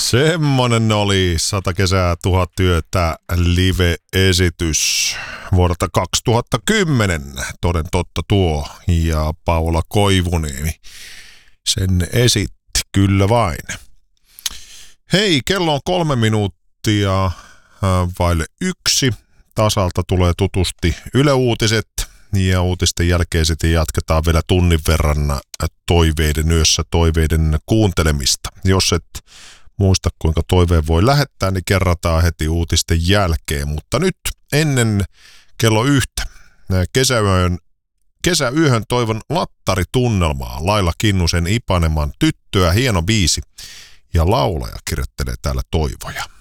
Semmonen oli 100 kesää 1000 työtä live-esitys vuodelta 2010. Toden totta tuo. Ja Paula Koivuniemi sen esitti, kyllä vain. Hei, kello on 3 minuuttia vaille 1. Tasalta tulee tutusti Yle Uutiset. Ja uutisten jälkeen sitten jatketaan vielä tunnin verran toiveiden yössä toiveiden kuuntelemista. Jos et muista kuinka toiveen voi lähettää, niin kerrataan heti uutisten jälkeen. Mutta nyt ennen kello 1 kesäyöhön toivon lattaritunnelmaa. Laila Kinnusen Ipaneman Tyttöä, hieno biisi. Ja laulaja kirjoittelee täällä toivoja.